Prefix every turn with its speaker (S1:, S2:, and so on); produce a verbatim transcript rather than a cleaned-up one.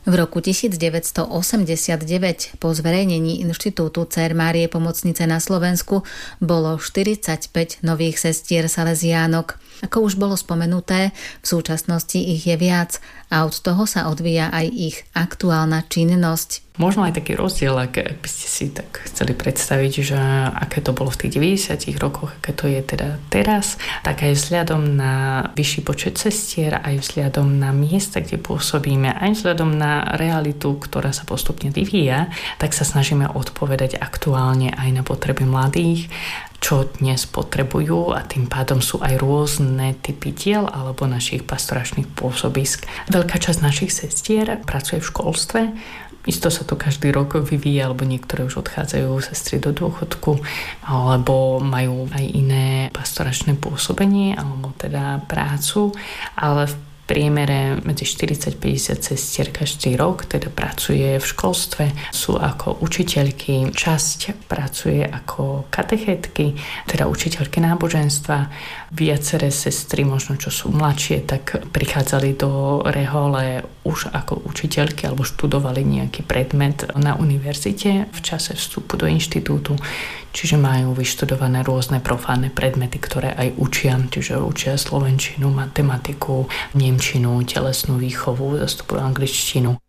S1: V roku devätnásťstoosemdesiatdeväť po zverejnení Inštitútu Dcér Márie Pomocnice na Slovensku bolo štyridsaťpäť nových sestier saleziánok. Ako už bolo spomenuté, v súčasnosti ich je viac a od toho sa odvíja aj ich aktuálna činnosť.
S2: Možno aj taký rozdiel, ak by ste si tak chceli predstaviť, že aké to bolo v tých deväťdesiatych rokoch, aké to je teda teraz, tak aj vzhľadom na vyšší počet sestier, aj vzhľadom na miesta, kde pôsobíme, aj vzhľadom na realitu, ktorá sa postupne vyvíja, tak sa snažíme odpovedať aktuálne aj na potreby mladých, čo dnes potrebujú, a tým pádom sú aj rôzne typy diel alebo našich pastoračných pôsobisk. Veľká časť našich sestier pracuje v školstve. Isto sa to každý rok vyvíja, alebo niektoré už odchádzajú sestry do dôchodku, alebo majú aj iné pastoračné pôsobenie, alebo teda prácu, ale v priemere medzi štyridsať päťdesiat sestier každý rok teda pracuje v školstve, sú ako učiteľky, časť pracuje ako katechétky, teda učiteľky náboženstva. Viaceré sestry, možno čo sú mladšie, tak prichádzali do rehole už ako učiteľky alebo študovali nejaký predmet na univerzite v čase vstupu do inštitútu, čiže majú vyštudované rôzne profánne predmety, ktoré aj učia, čiže učia slovenčinu, matematiku, nemčinu, telesnú výchovu, zastupujú angličtinu.